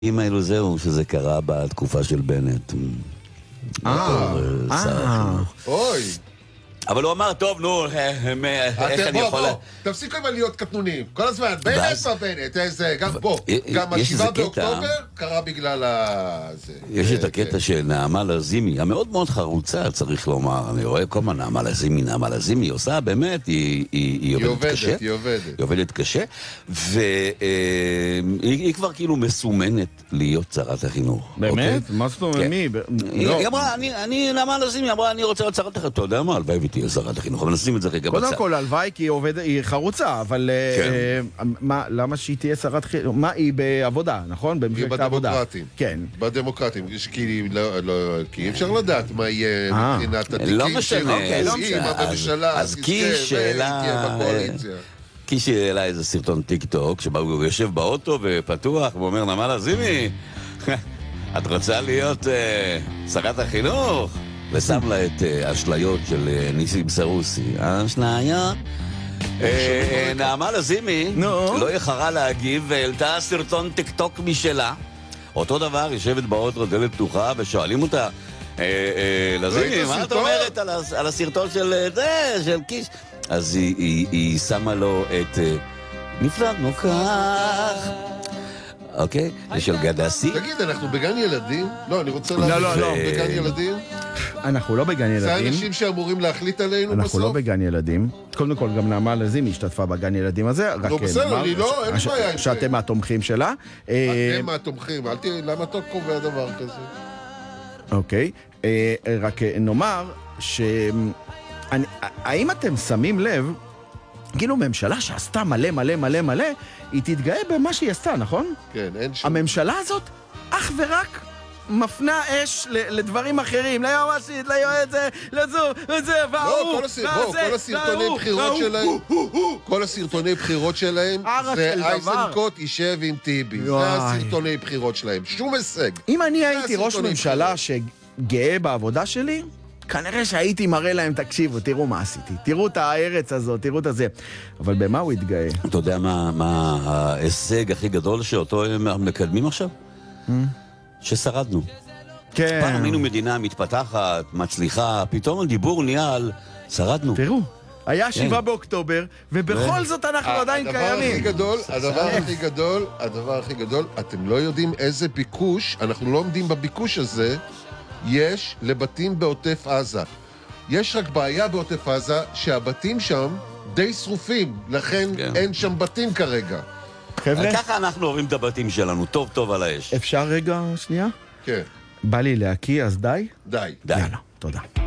אם האלו זהו שזה קרה בתקופה של בנט. אוי. אבל הוא אמר, טוב, נו, איך אני יכול... תפסיקו עם להיות קטנונים, כל הזמן, בנט, איזה, גם פה, גם ה7 באוקטובר קרה בגלל זה. יש את הקטע של נעמה לזימי, המאוד מאוד חרוצה, צריך לומר, אני רואה כל מה נעמה לזימי עושה, באמת, היא עובדת קשה. היא עובדת קשה, והיא כבר כאילו מסומנת להיות שרת החינוך. באמת? מה זאת אומרת? מי? היא אמרה, נעמה לזימי אמרה, אני רוצה להיות שרת החינוך, אתה יודע מה, הלוואי תהיה שרת החינוך, אבל נשים את זה רגע בצד. קודם כל, הלוואי כי היא חרוצה, אבל למה שהיא תהיה שרת חינוך? מה, היא בעבודה, נכון? במפלגת העבודה. כן. בדמוקרטים, כי אי אפשר לדעת מה יהיה מבחינת התיקים. לא משנה. אז קיש העלה איזה סרטון טיק טוק, שבה הוא יושב באוטו ופתוח, והוא אומר, נעמה לזימי, את רוצה להיות שרת החינוך? ושם לה את אשליות של ניסים סרוסי. אשליות. נעמה לזימי לא יחרה להגיב והעלתה סרטון טיקטוק משלה. אותו דבר, יושבת באוטו, דלת פתוחה, ושואלים אותה, לזימי, מה את אומרת על הסרטון של קיש? אז היא שמה לו את נפלגנו כך. אוקיי? זה של גדסי. תגיד, אנחנו בגן ילדים? לא, אני רוצה להגיד, בגן ילדים? אנחנו לא בגן ילדים. זה האנשים שאמורים להחליט עלינו בסוף? אנחנו לא בגן ילדים. קודם כל, גם נעמה לזימי השתתפה בגן ילדים הזה. לא, בסדר, אני לא, אין בעיה עם זה. שאתם מהתומכים שלה. אתם מהתומכים, למה אתה קובע דבר כזה? אוקיי. רק נאמר האם אתם שמים לב, כאילו ממשלה שעשתה מלא מלא מלא מלא, היא תתגאה במה שהיא עשתה, נכון? כן, אין שום. הממשלה הזאת אך ורק מפנה אש לדברים אחרים, ליועצית, ליועצת, לזו, וזה, והוא, כל הסרטוני בחירות שלהם, כל הסרטוני בחירות שלהם, זה אייזנקוט יישב עם טיבי. זה הסרטוני בחירות שלהם. שום הישג. אם אני הייתי ראש ממשלה שגאה בעבודה שלי, כנראה שהייתי מראה להם, תקשיבו, תראו מה עשיתי, תראו את הארץ הזאת, תראו את הזה. אבל במה הוא יתגאה? אתה יודע מה ההישג הכי גדול שאותו הם מקדמים עכשיו? ששרדנו. כן. פעם היינו מדינה מתפתחת, מצליחה, פתאום הדיבור נהיה על שרדנו. תראו, היה 7 באוקטובר, ובכל זאת אנחנו עדיין קיימים. הדבר הכי גדול, אתם לא יודעים איזה ביקוש, אנחנו לא עומדים בביקוש הזה, יש לבתים בעוטף עזה. יש רק בעיה בעוטף עזה שהבתים שם די שרופים, לכן אין שם בתים כרגע. חבר'ה, ככה אנחנו אוהבים את הבתים שלנו, טוב טוב על האש. אפשר רגע שנייה? כן. בא לי להקיא, אז די? די. יאללה, תודה.